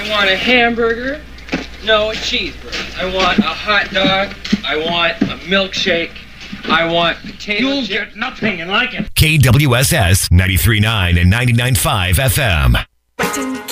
I want a hamburger. No, a cheeseburger. I want a hot dog. I want a milkshake. I want potato You'll chips. get nothing like it. KWSS 93.9 and 99.5 FM.